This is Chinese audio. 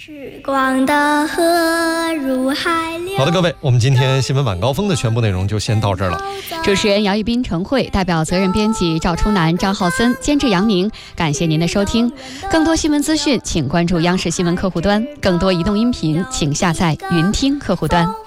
时光的河入海流。 好的，各位，我们今天新闻晚高峰的全部内容就先到这儿了。 主持人姚玉斌、陈慧，代表责任编辑赵初南、张浩森，监制杨宁。感谢您的收听。更多新闻资讯，请关注央视新闻客户端；更多移动音频，请下载云听客户端。